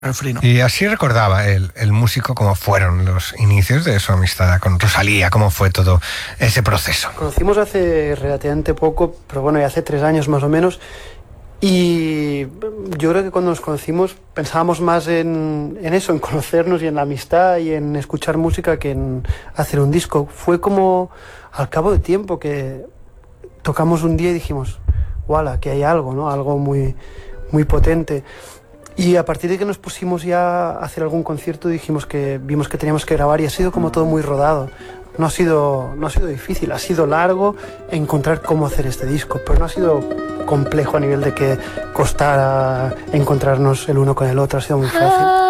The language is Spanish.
refrino. Y así recordaba el músico cómo fueron los inicios de su amistad con Rosalía, cómo fue todo ese proceso. Conocimos hace relativamente poco, pero bueno, ya hace 3 años más o menos. Y yo creo que cuando nos conocimos pensábamos más en eso, en conocernos y en la amistad y en escuchar música que en hacer un disco. Fue como al cabo de tiempo que tocamos un día y dijimos, ¡wala! Que hay algo, ¿no? Algo muy, muy potente. Y a partir de que nos pusimos ya a hacer algún concierto vimos que teníamos que grabar y ha sido como todo muy rodado. No ha sido difícil, ha sido largo encontrar cómo hacer este disco, pero no ha sido complejo a nivel de que costara encontrarnos el uno con el otro, ha sido muy fácil.